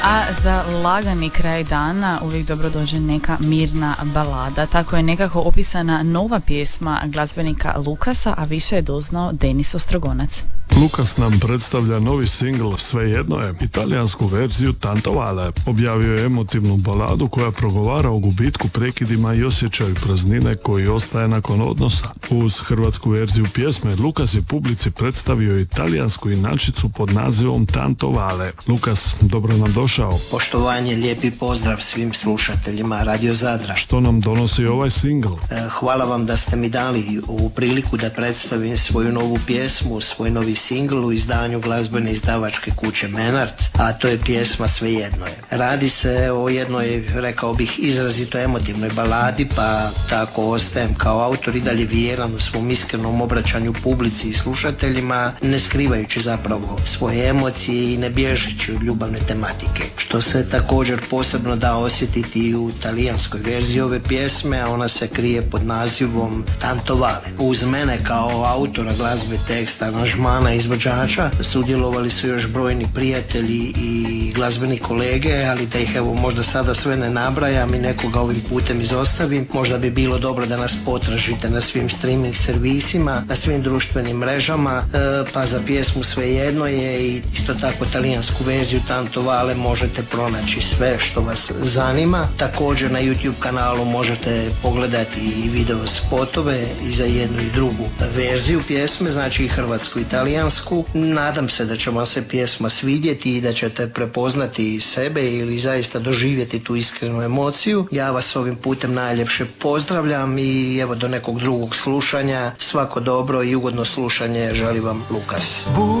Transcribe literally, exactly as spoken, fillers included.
A za lagani kraj dana uvijek dobro dođe neka mirna balada. Tako je nekako opisana nova pjesma glazbenika Lukasa, a više je doznao Denis Ostrogonac. Lukas nam predstavlja novi singl Svejedno je, italijansku verziju Tanto Vale. Objavio je emotivnu baladu koja progovara o gubitku, prekidima i osjećaju praznine koji ostaje nakon odnosa. Uz hrvatsku verziju pjesme Lukas je publici predstavio italijansku inačicu pod nazivom Tanto Vale. Lukas, dobro nam došao. Poštovanje, lijepi pozdrav svim slušateljima Radio Zadra. Što nam donosi ovaj singl? Hvala vam da ste mi dali ovu priliku da predstavim svoju novu pjesmu, svoj novi singl u izdanju glazbene izdavačke kuće Menart, a to je pjesma Svejedno je. Radi se o jednoj, rekao bih, izrazito emotivnoj baladi, pa tako ostajem kao autor i dalje vjeran u svom iskrenom obraćanju publici i slušateljima, ne skrivajući zapravo svoje emocije i ne bježeći od ljubavne tematike, što se također posebno da osjetiti u talijanskoj verziji ove pjesme, a ona se krije pod nazivom Tanto Vale. Uz mene kao autora glazbe, teksta, aranžmana i izvođača sudjelovali su još brojni prijatelji i glazbeni kolege, ali da ih evo možda sada sve ne nabrajam i nekoga ovim putem izostavim, možda bi bilo dobro da nas potražite na svim streaming servisima, na svim društvenim mrežama, e, pa za pjesmu Svejedno je i isto tako talijansku verziju Tanto Vale možete pronaći sve što vas zanima. Također na YouTube kanalu možete pogledati i video spotove i za jednu i drugu verziju pjesme, znači i hrvatsku i talijansku. Nadam se da će vam se pjesma svidjeti i da ćete prepoznati sebe ili zaista doživjeti tu iskrenu emociju. Ja vas ovim putem najljepše pozdravljam i evo do nekog drugog slušanja. Svako dobro i ugodno slušanje želi vam Lukas.